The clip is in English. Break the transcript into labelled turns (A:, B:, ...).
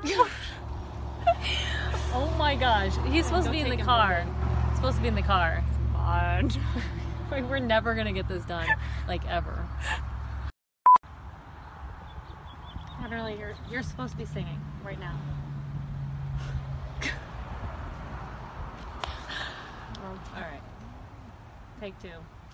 A: Oh my gosh. He's supposed to be in the car. He's supposed to be in the car.
B: Come on.
A: We're never gonna get this done. Like, ever. Literally, you're supposed to be singing right now. Alright. Take 2.